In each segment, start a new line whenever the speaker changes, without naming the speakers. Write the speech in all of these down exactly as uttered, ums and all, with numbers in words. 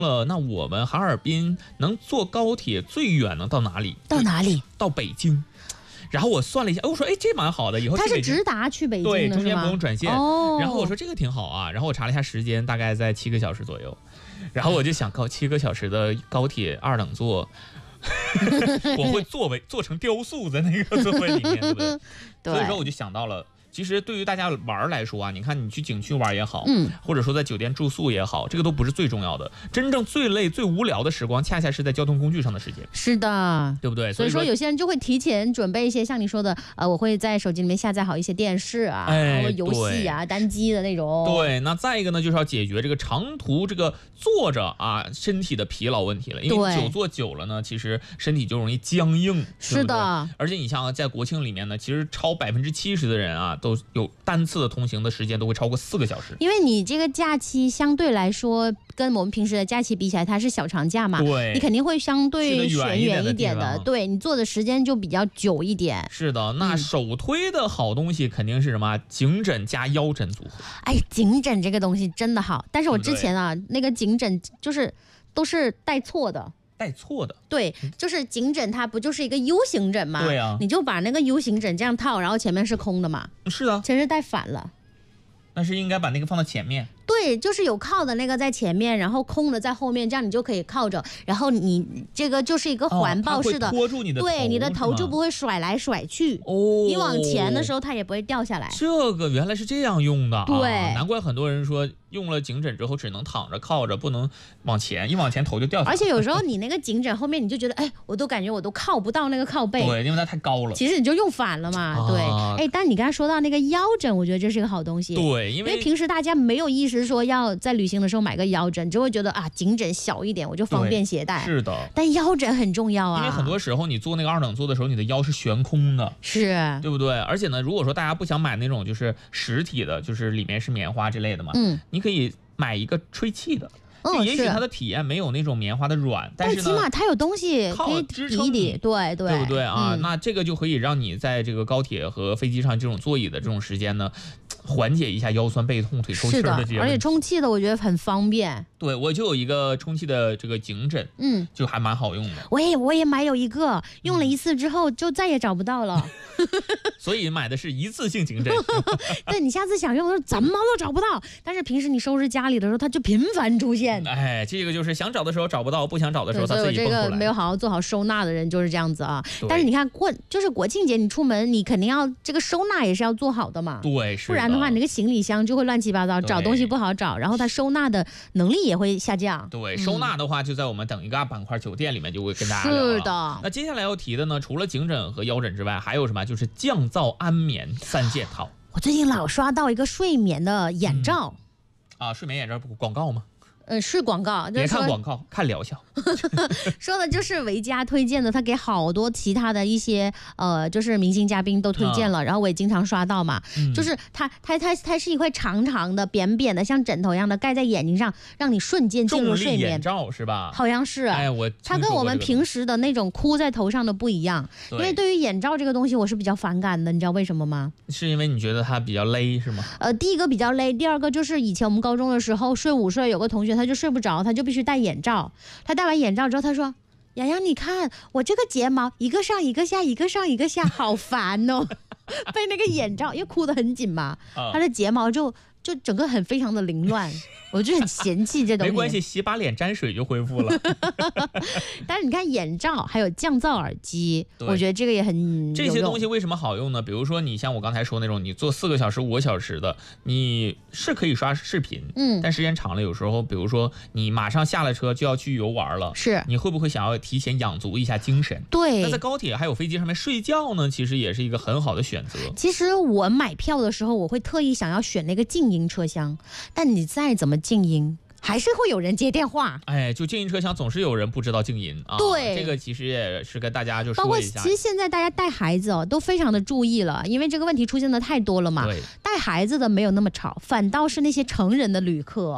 了，那我们哈尔滨能坐高铁最远能到哪里？
到哪里？
到北京。然后我算了一下，我说哎，这蛮好的，以后
它是直达去北京的，
对，中间不用转线。
哦。
然后我说这个挺好啊，然后我查了一下时间，大概在七个小时左右。然后我就想，靠，七个小时的高铁二等座。我会作为做成雕塑在那个座位里面，对不对？
对。
所以说我就想到了。其实对于大家玩来说啊，你看你去景区玩也好，
嗯，
或者说在酒店住宿也好，这个都不是最重要的。真正最累、最无聊的时光，恰恰是在交通工具上的时间。
是的，
对不对？
所以说有些人就会提前准备一些，像你说的，呃，我会在手机里面下载好一些电视啊，
哎，
或者游戏啊，单机的那种。
对，那再一个呢，就是要解决这个长途这个坐着啊身体的疲劳问题了。因为久坐久了呢，其实身体就容易僵硬。
是的，
而且你像在国庆里面呢，其实超百分之七十的人啊，都有单次的通行的时间都会超过四个小时。
因为你这个假期相对来说跟我们平时的假期比起来，它是小长假嘛，
对，
你肯定会相对选远一点的，对，你坐的时间就比较久一点。
是的，那首推的好东西肯定是什么？颈枕加腰枕组合。
哎，颈枕这个东西真的好，但是我之前啊，那个颈枕就是都是带错的。
带错的，
对，就是颈枕，它不就是一个 U 型枕吗？
对啊，
你就把那个 U 型枕这样套，然后前面是空的嘛。
是的，
其实带反了。
但是应该把那个放到前面。
对，就是有靠的那个在前面，然后空的在后面，这样你就可以靠着，然后你这个就是一个环抱式的，
哦、拖住你的头，
对，你的头就不会甩来甩去。
哦，
你往前的时候它也不会掉下来。
这个原来是这样用的，
对，
啊、难怪很多人说用了颈枕之后只能躺着靠着，不能往前，一往前头就掉下来。
而且有时候你那个颈枕后面你就觉得，哎，我都感觉我都靠不到那个靠背，
对，因为它太高了。
其实你就用反了嘛，啊、对。哎，但你刚才说到那个腰枕，我觉得这是一个好东西。
对，因为
因为平时大家没有意识说要在旅行的时候买个腰枕，就会觉得啊颈枕小一点我就方便携带。
是的，
但腰枕很重要啊，
因为很多时候你坐那个二等座的时候，你的腰是悬空的，
是
对不对？而且呢，如果说大家不想买那种就是实体的，就是里面是棉花之类的嘛，
嗯，
你可以买一个吹气的。
嗯，
也许它的体验没有那种棉花的软，但是呢，
起码它有东西可以
支撑
抵，对对，
对不对啊、
嗯？
那这个就可以让你在这个高铁和飞机上这种座椅的这种时间呢，缓解一下腰酸背痛、腿抽筋的这些。
而且充气的我觉得很方便。
对，我就有一个充气的这个颈枕，
嗯，
就还蛮好用的。
我也我也买有一个，用了一次之后就再也找不到了。
所以买的是一次性颈枕。
对，你下次想用的时候怎么都找不到，但是平时你收拾家里的时候，它就频繁出现。
哎，这个就是想找的时候找不到，不想找的时候它自己蹦出来。
这个没有好好做好收纳的人就是这样子啊。但是你看过就是国庆节你出门，你肯定要这个收纳也是要做好的嘛。
对，是的。
不然的话，你那个行李箱就会乱七八糟，找东西不好找，然后它收纳的能力也会下降。
对，收纳的话就在我们等一个板块酒店里面就会跟大家聊。
是的。
那接下来要提的呢，除了颈枕和腰枕之外，还有什么？就是降噪安眠三件套。
我最近老刷到一个睡眠的眼罩。
嗯、啊，睡眠眼罩不广告吗？
呃，是广告，
别看广告，看疗效。
说的就是维嘉推荐的，他给好多其他的一些呃，就是明星嘉宾都推荐了，啊、然后我也经常刷到嘛。嗯、就是它它它它是一块长长的、扁扁的，像枕头一样的，盖在眼睛上，让你瞬间进入睡眠。
眼罩是吧？
好像是。
哎，我
它跟我们平时的那种箍在头上的不一样，因为对于眼罩这个东西，我是比较反感的，你知道为什么吗？
是因为你觉得它比较勒是吗？
呃，第一个比较勒，第二个就是以前我们高中的时候睡午睡，有个同学他就睡不着，他就必须戴眼罩。他戴完眼罩之后，他说：“洋洋，你看我这个睫毛一个上一个下，一个上一个下，好烦哦。”被那个眼罩，因为箍得很紧嘛，他的睫毛就就整个很非常的凌乱。我就很嫌弃这东西。
没关系，洗把脸沾水就恢复了。
但是你看眼罩还有降噪耳机，我觉得这个也很
这些东西为什么好用呢？比如说你像我刚才说那种，你做四个小时、五个小时的，你是可以刷视频，嗯，但时间长了，有时候比如说你马上下了车就要去游玩了，
是
你会不会想要提前养足一下精神？
对。
那在高铁还有飞机上面睡觉呢，其实也是一个很好的选择。
其实我买票的时候，我会特意想要选那个静音车厢，但你再怎么静音，还是会有人接电话。
哎，就静音车厢总是有人不知道静音啊。
对，
这个其实也是跟大家就说一下。
包括其实现在大家带孩子哦，都非常的注意了，因为这个问题出现的太多了嘛。
对，
带孩子的没有那么吵，反倒是那些成人的旅客哦。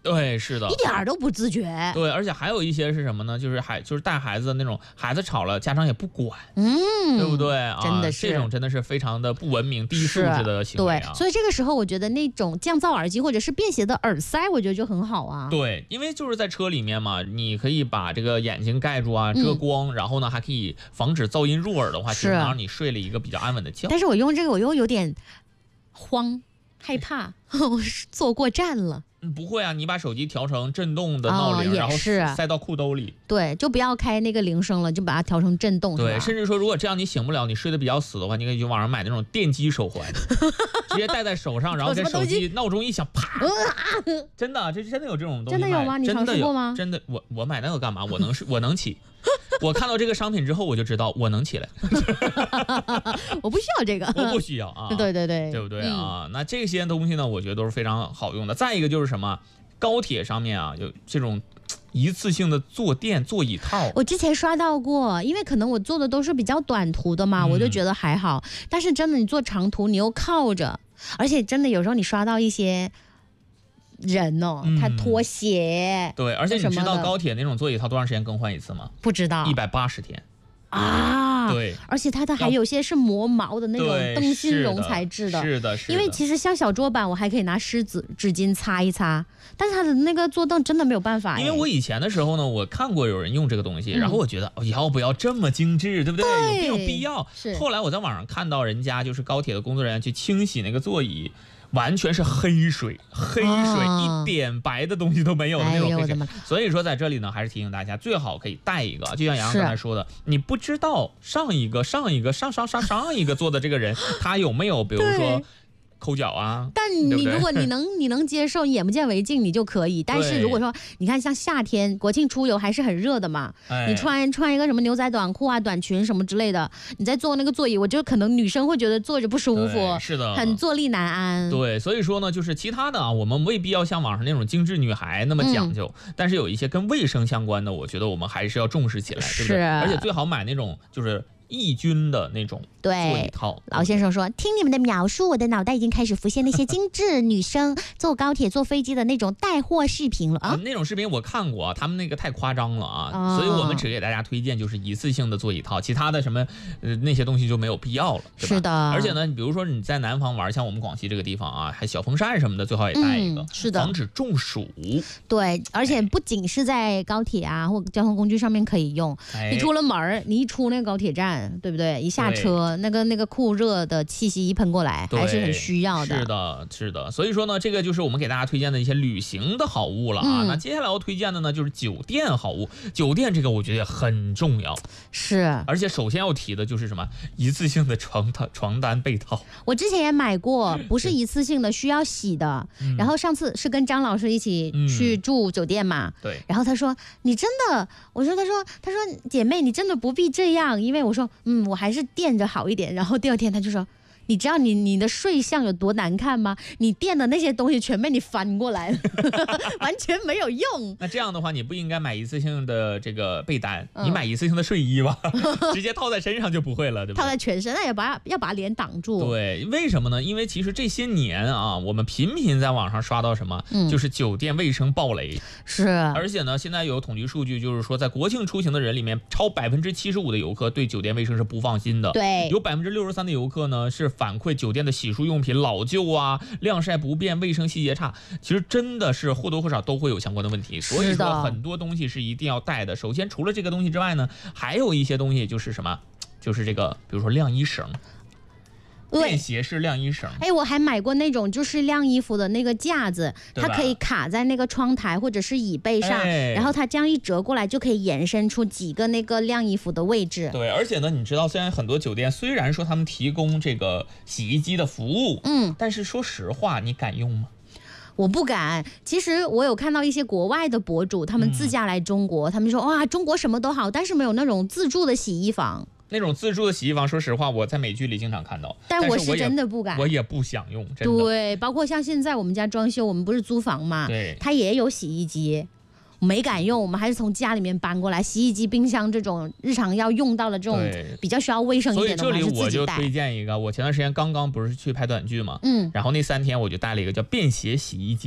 对，是的，
一点儿都不自觉。
对，而且还有一些是什么呢？就是孩就是带孩子的那种，孩子吵了，家长也不管，
嗯，
对不对啊？
真的是
这种真的是非常的不文明、低素质的行为啊。
对，所以这个时候我觉得那种降噪耳机或者是便携的耳塞，我觉得就很好啊。
对，因为就是在车里面嘛，你可以把这个眼睛盖住啊，遮光，嗯、然后呢还可以防止噪音入耳的话，其实能让你睡了一个比较安稳的觉。
但是我用这个我又有点慌。害怕，我坐过站了。
嗯，不会啊，你把手机调成震动的闹铃，
哦、
然后
是
塞到裤兜里。
对，就不要开那个铃声了，就把它调成震动。
对，甚至说，如果这样你醒不了，你睡得比较死的话，你可以去网上买那种电击手环，直接戴在手上，然后跟手机闹钟一响，啪！真的，这真的有这种东西。
真的有吗？你尝试过吗？
真的，我我买那个干嘛？我能我能起。我看到这个商品之后，我就知道我能起来。
我不需要这个，
我不需要啊。
对对对，
对不对啊？嗯、那这些东西呢，我觉得都是非常好用的。再一个就是什么，高铁上面啊有这种一次性的坐垫座椅套。
我之前刷到过，因为可能我坐的都是比较短途的嘛，嗯、我就觉得还好。但是真的，你坐长途，你又靠着，而且真的有时候你刷到一些。人哦，他脱鞋、
嗯，对，而且你知道高铁那种座椅套多长时间更换一次吗？
不知道，
一百八十天
啊！
对，
而且它的还有些是磨毛的那种灯芯绒材质的，
是的，是的。
因为其实像小桌板，我还可以拿湿纸纸巾擦一擦，但是它的那个坐凳真的没有办法。
因为我以前的时候呢，我看过有人用这个东西，嗯、然后我觉得哦，要不要这么精致，对不对？
对，
有没有必要？后来我在网上看到人家就是高铁的工作人员去清洗那个座椅。完全是黑水，黑水、哦、一点白的东西都没有的那种黑水。哎、所以说在这里呢，还是提醒大家，最好可以带一个。就像杨洋刚才说的，你不知道上一个、上一个、上上上上一个坐的这个人，他有没有，比如说。抠脚啊，
但你如果你能你能接受，眼不见为净，你就可以。但是如果说你看像夏天国庆出游还是很热的嘛，哎、你穿穿一个什么牛仔短裤啊、短裙什么之类的，你再坐那个座椅，我觉得可能女生会觉得坐着不舒服，
是的，
很坐立难安。
对，所以说呢，就是其他的啊，我们未必要像网上那种精致女孩那么讲究，嗯、但是有一些跟卫生相关的，我觉得我们还是要重视起来，对不对？而且最好买那种就是抑菌的那种座椅套。
老先生说，听你们的描述，我的脑袋已经开始浮现那些精致女生坐高铁坐飞机的那种带货视频了啊、
呃！那种视频我看过，他们那个太夸张了啊、哦！所以我们只给大家推荐就是一次性的座椅套，其他的什么呃那些东西就没有必要了，对吧？
是的。
而且呢，比如说你在南方玩，像我们广西这个地方啊，还小风扇什么的，最好也带一个，
嗯、是的，
防止中暑。
对，而且不仅是在高铁啊或交通工具上面可以用，哎、你出了门你一出那个高铁站，对不对？一下车，那个那个酷热的气息一喷过来，还是很需要的。
是的，是的。所以说呢，这个就是我们给大家推荐的一些旅行的好物了啊。嗯、那接下来要推荐的呢，就是酒店好物。酒店这个我觉得也很重要，
是。
而且首先要提的就是什么，一次性的床套、床单、被套。
我之前也买过，不是一次性的，需要洗的。嗯、然后上次是跟张老师一起去住酒店嘛，
嗯、对。
然后他说：“你真的？”我说：“他说，他说姐妹，你真的不必这样，因为我说，嗯，我还是垫着好一点。”然后第二天他就说。你知道你你的睡相有多难看吗？你垫的那些东西全被你翻过来了，完全没有用。
那这样的话，你不应该买一次性的这个被单，嗯、你买一次性的睡衣吧，直接套在身上就不会了，对不对？
套在全身，那也把要把脸挡住。
对，为什么呢？因为其实这些年啊，我们频频在网上刷到什么，嗯、就是酒店卫生暴雷。
是，
而且呢，现在有统计数据，就是说在国庆出行的人里面，超百分之七十五的游客对酒店卫生是不放心的。
对，
有百分之六十三的游客呢是。反馈酒店的洗漱用品老旧啊，晾晒不便，卫生细节差，其实真的是或多或少都会有相关的问题。所以说很多东西是一定要带的。首先除了这个东西之外呢，还有一些东西就是什么，就是这个，比如说晾衣绳。便携式晾衣绳，
哎，我还买过那种就是晾衣服的那个架子，它可以卡在那个窗台或者是椅背上，哎、然后它这样一折过来就可以延伸出几个那个晾衣服的位置。
对，而且呢，你知道，虽然很多酒店虽然说他们提供这个洗衣机的服务，嗯，但是说实话，你敢用吗？
我不敢。其实我有看到一些国外的博主，他们自驾来中国，嗯、他们说哇，中国什么都好，但是没有那种自助的洗衣房。
那种自助的洗衣房，说实话，我在美剧里经常看到，
但我是真的不敢，
我也不想用。真的。
对，包括像现在我们家装修，我们不是租房嘛，
对，
它也有洗衣机，没敢用，我们还是从家里面搬过来。洗衣机、冰箱这种日常要用到的这种比较需要卫生一点的，
所以这里我就推荐一个，我前段时间刚刚不是去拍短剧嘛，嗯，然后那三天我就带了一个叫便携洗衣机。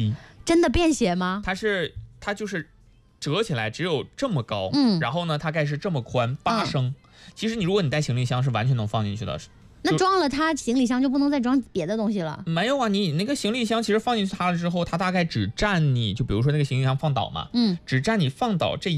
真的便携吗？
它是它就是折起来只有这么高，
嗯
然后呢大概是这么宽八升。嗯、其实你如果你带行李箱是完全能放进去的。
那装了它行李箱就不能再装别的东西了？
没有啊，你那个行李箱其实放进去它了之后，它大概只占你就比如说那个行李箱放倒嘛，
嗯，
只占你放倒这